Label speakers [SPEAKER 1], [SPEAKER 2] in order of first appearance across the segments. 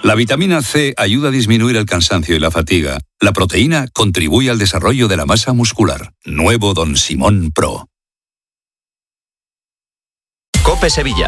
[SPEAKER 1] La vitamina C ayuda a disminuir el cansancio y la fatiga. La proteína contribuye al desarrollo de la masa muscular. Nuevo Don Simón Pro.
[SPEAKER 2] COPE Sevilla.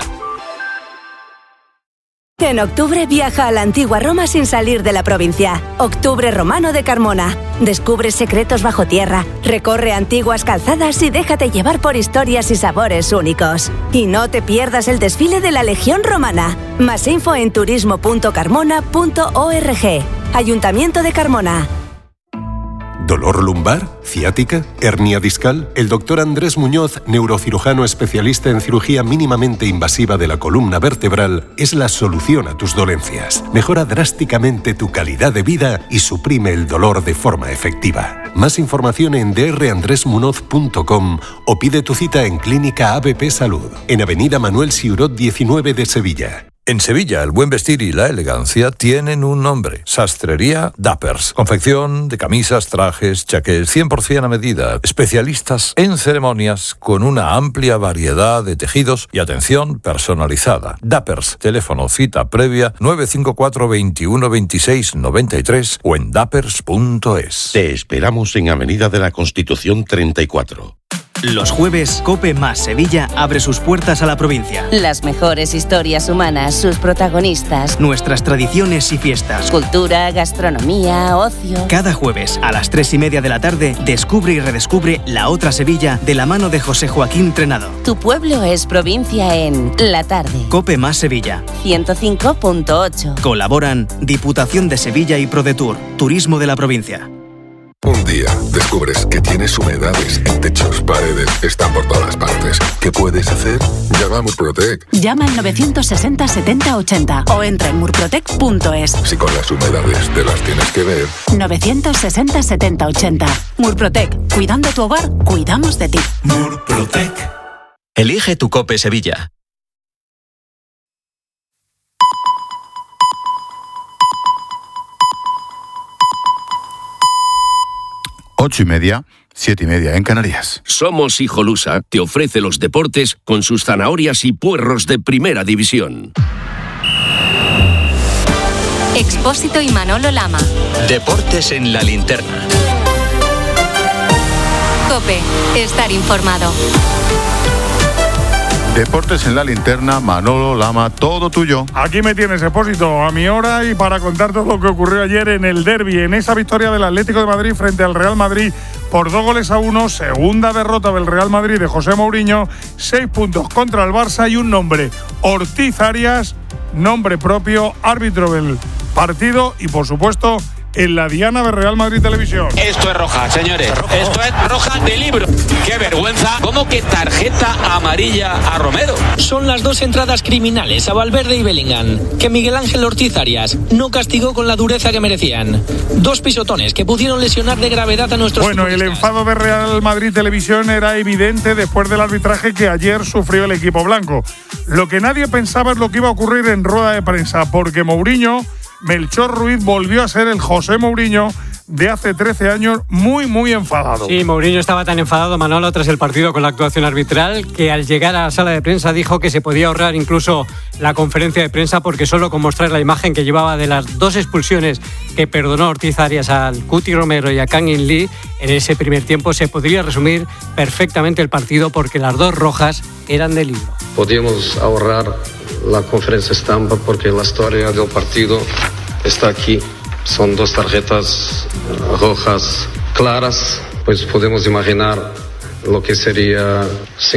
[SPEAKER 3] En octubre viaja a la antigua Roma sin salir de la provincia. Octubre Romano de Carmona. Descubre secretos bajo tierra, recorre antiguas calzadas y déjate llevar por historias y sabores únicos. Y no te pierdas el desfile de la Legión Romana. Más info en turismo.carmona.org. Ayuntamiento de Carmona.
[SPEAKER 4] ¿Dolor lumbar? ¿Ciática? ¿Hernia discal? El doctor Andrés Muñoz, neurocirujano especialista en cirugía mínimamente invasiva de la columna vertebral, es la solución a tus dolencias. Mejora drásticamente tu calidad de vida y suprime el dolor de forma efectiva. Más información en drandresmunoz.com o pide tu cita en Clínica ABP Salud, en Avenida Manuel Siurot 19 de Sevilla.
[SPEAKER 5] En Sevilla, el buen vestir y la elegancia tienen un nombre. Sastrería Dappers. Confección de camisas, trajes, chaqués, 100% a medida. Especialistas en ceremonias con una amplia variedad de tejidos y atención personalizada. Dappers. Teléfono cita previa 954 21 26 93 o en dappers.es.
[SPEAKER 6] Te esperamos en Avenida de la Constitución 34.
[SPEAKER 7] Los jueves, COPE más Sevilla abre sus puertas a la provincia.
[SPEAKER 3] Las mejores historias humanas, sus protagonistas.
[SPEAKER 7] Nuestras tradiciones y fiestas.
[SPEAKER 3] Cultura, gastronomía, ocio.
[SPEAKER 7] Cada jueves, a las 3:30 de la tarde, descubre y redescubre la otra Sevilla de la mano de José Joaquín Trenado.
[SPEAKER 3] Tu pueblo es provincia en La Tarde.
[SPEAKER 7] COPE más Sevilla.
[SPEAKER 3] 105.8.
[SPEAKER 7] Colaboran Diputación de Sevilla y ProDetour, Turismo de la provincia.
[SPEAKER 8] Un día descubres que tienes humedades en techos, paredes, están por todas partes. ¿Qué puedes hacer? Llama a Murprotec.
[SPEAKER 9] Llama al 960 70 80 o entra en murprotec.es.
[SPEAKER 8] Si con las humedades te las tienes que ver.
[SPEAKER 9] 960 70 80. Murprotec. Cuidando tu hogar, cuidamos de ti.
[SPEAKER 2] Murprotec. Elige tu COPE Sevilla.
[SPEAKER 10] Ocho y media, 7:30 en Canarias.
[SPEAKER 11] Somos Hijolusa te ofrece los deportes con sus zanahorias y puerros de primera división.
[SPEAKER 12] Expósito y Manolo Lama.
[SPEAKER 2] Deportes en la linterna.
[SPEAKER 12] COPE. Estar informado.
[SPEAKER 10] Deportes en la linterna, Manolo Lama, todo tuyo.
[SPEAKER 13] Aquí me tienes, Expósito, a mi hora y para contar todo lo que ocurrió ayer en el derbi, en esa victoria del Atlético de Madrid frente al Real Madrid por 2-1, segunda derrota del Real Madrid de José Mourinho, 6 puntos contra el Barça y un nombre, Ortiz Arias, nombre propio, árbitro del partido y por supuesto en la diana de Real Madrid Televisión.
[SPEAKER 14] Esto es roja, señores. Esto es roja de libro. ¡Qué vergüenza! ¿Cómo que tarjeta amarilla a Romero?
[SPEAKER 15] Son las dos entradas criminales a Valverde y Bellingham, que Miguel Ángel Ortiz Arias no castigó con la dureza que merecían. Dos pisotones que pudieron lesionar de gravedad a nuestros
[SPEAKER 13] futbolistas. El enfado de Real Madrid Televisión era evidente después del arbitraje que ayer sufrió el equipo blanco. Lo que nadie pensaba es lo que iba a ocurrir en rueda de prensa, porque Mourinho, Melchor Ruiz, volvió a ser el José Mourinho de hace 13 años, muy enfadado.
[SPEAKER 16] Sí, Mourinho estaba tan enfadado, Manolo, tras el partido con la actuación arbitral, que al llegar a la sala de prensa dijo que se podía ahorrar incluso la conferencia de prensa porque solo con mostrar la imagen que llevaba de las dos expulsiones que perdonó Ortiz Arias al Cuti Romero y a Kang In Lee en ese primer tiempo se podría resumir perfectamente el partido porque las dos rojas eran de libro.
[SPEAKER 17] Podíamos ahorrar la conferencia estampa porque la historia del partido está aquí. Son dos tarjetas rojas claras, pues podemos imaginar lo que sería